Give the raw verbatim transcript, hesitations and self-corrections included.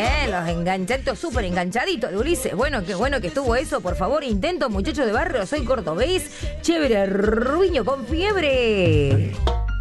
¿eh? Los enganchaditos, súper enganchaditos de Ulises. Bueno, qué bueno que estuvo eso. Por favor, intento, muchachos de barrio. Soy cordobés. Chévere, Rubiño con fiebre.